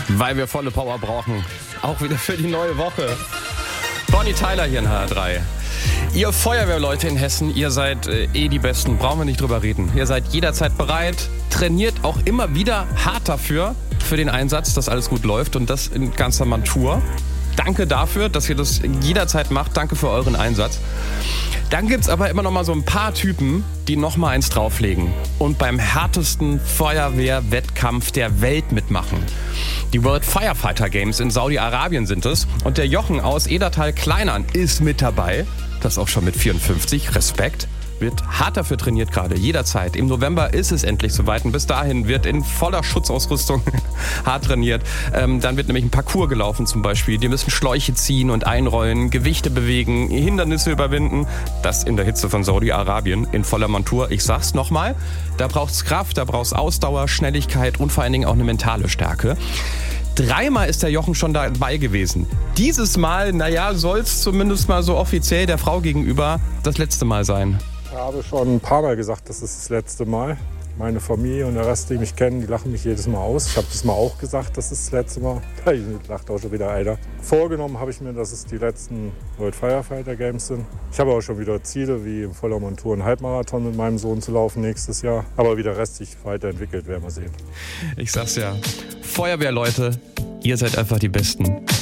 Weil wir volle Power brauchen. Auch wieder für die neue Woche. Bonnie Tyler hier in HR3. Ihr Feuerwehrleute in Hessen, ihr seid die Besten. Brauchen wir nicht drüber reden. Ihr seid jederzeit bereit. Trainiert auch immer wieder hart dafür, für den Einsatz, dass alles gut läuft. Und das in ganzer Montur. Danke dafür, dass ihr das jederzeit macht. Danke für euren Einsatz. Dann gibt's aber immer noch mal so ein paar Typen, die noch mal eins drauflegen und beim härtesten Feuerwehrwettkampf der Welt mitmachen. Die World Firefighter Games in Saudi-Arabien sind es. Und der Jochen aus Edertal-Kleinern ist mit dabei. Das auch schon mit 54. Respekt. Wird hart dafür trainiert gerade, jederzeit. Im November ist es endlich soweit und bis dahin wird in voller Schutzausrüstung hart trainiert. Dann wird nämlich ein Parcours gelaufen zum Beispiel. Die müssen Schläuche ziehen und einrollen, Gewichte bewegen, Hindernisse überwinden. Das in der Hitze von Saudi-Arabien in voller Montur. Ich sag's nochmal, da braucht's Kraft, da braucht's Ausdauer, Schnelligkeit und vor allen Dingen auch eine mentale Stärke. 3-mal ist der Jochen schon dabei gewesen. Dieses Mal, soll's zumindest mal so offiziell der Frau gegenüber das letzte Mal sein. Ich habe schon ein paar Mal gesagt, das ist das letzte Mal. Meine Familie und der Rest, die mich kennen, die lachen mich jedes Mal aus. Ich habe das mal auch gesagt, das ist das letzte Mal. Da lacht auch schon wieder einer. Vorgenommen habe ich mir, dass es die letzten World Firefighter Games sind. Ich habe auch schon wieder Ziele, wie im voller Montur einen Halbmarathon mit meinem Sohn zu laufen nächstes Jahr. Aber wie der Rest sich weiterentwickelt, werden wir sehen. Ich sag's ja, Feuerwehrleute, ihr seid einfach die Besten.